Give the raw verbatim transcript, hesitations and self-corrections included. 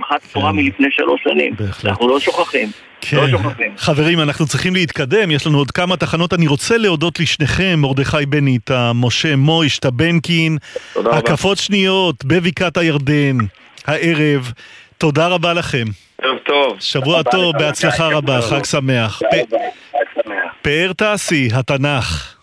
שמחת תורה מלפני שלוש שנים. אנחנו לא שוכחים. כן. חברים, אנחנו צריכים להתקדם, יש לנו עוד כמה תחנות. אני רוצה להודות לשניכם, מרדכי בניטה, משה מויש, טבנקין, הקפות שניות בבקעת הירדן הערב. תודה רבה לכם. ערב טוב. שבוע טוב, בהצלחה רבה, חג שמח. פאר תעשי, התנ"ך.